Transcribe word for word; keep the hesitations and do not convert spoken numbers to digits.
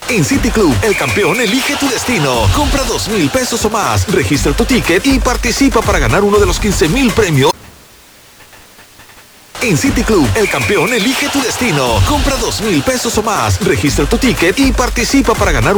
En City Club, el campeón elige tu destino. Compra dos mil pesos o más, registra tu ticket y participa para ganar uno de los quince mil premios. En City Club, el campeón elige tu destino. Compra dos mil pesos o más, registra tu ticket y participa para ganar